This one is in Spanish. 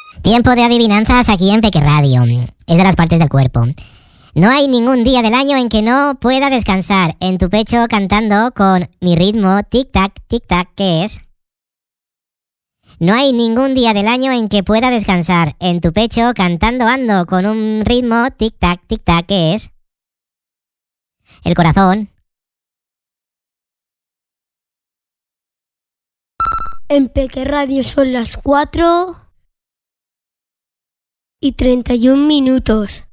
Tiempo de adivinanzas aquí en Peque Radio. Es de las partes del cuerpo. No hay ningún día del año en que no pueda descansar en tu pecho cantando con mi ritmo tic-tac, tic-tac, ¿qué es? No hay ningún día del año en que pueda descansar en tu pecho cantando ando con un ritmo tic-tac, tic-tac, ¿qué es? El corazón. En Peque Radio son las 4:31.